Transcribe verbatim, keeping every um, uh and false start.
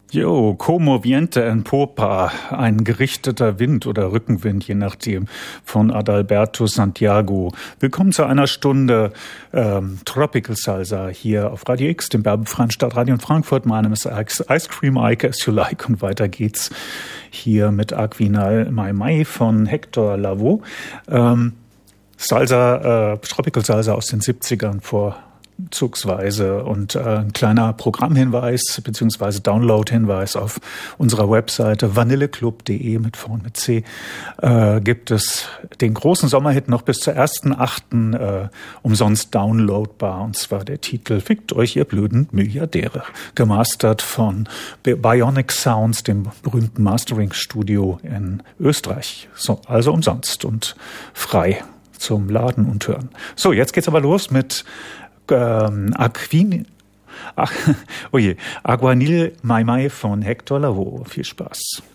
Jo, como viente en popa, ein gerichteter Wind oder Rückenwind, je nachdem, von Adalberto Santiago. Willkommen zu einer Stunde ähm, Tropical Salsa hier auf Radio X, dem werbefreien Stadtradio in Frankfurt. Mein Name ist Ice Cream Ike, as you like, und weiter geht's hier mit Aguinal Mai Mai von Hector Lavoe. Ähm, Salsa, äh, Tropical Salsa aus den siebzigern vor Zugsweise und äh, ein kleiner Programmhinweis bzw. Download-Hinweis auf unserer Webseite vanilleclub punkt de mit V und mit C äh, gibt es den großen Sommerhit noch bis zur ersten achten Äh, umsonst downloadbar, und zwar der Titel Fickt euch, ihr blöden Milliardäre, gemastert von Bionic Sounds, dem berühmten Mastering-Studio in Österreich. So, also umsonst und frei zum Laden und Hören. So, jetzt geht's aber los mit Ähm, Aquin, ach, oh je, Aguinal Mai Mai von Hector Lavoe. Viel Spaß.